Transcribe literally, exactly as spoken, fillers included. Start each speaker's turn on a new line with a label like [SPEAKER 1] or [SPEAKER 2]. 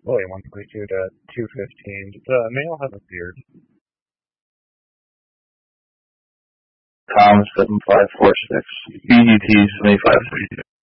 [SPEAKER 1] William one twenty-two to two fifteen. The male has a beard.
[SPEAKER 2] Tom seven five four six. B U T seventy five.